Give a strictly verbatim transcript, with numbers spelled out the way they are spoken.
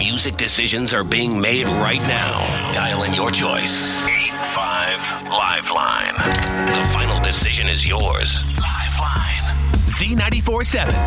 music decisions are being made right now. Dial in your choice. eight five Liveline. The final decision is yours. Liveline. Z ninety-four seven,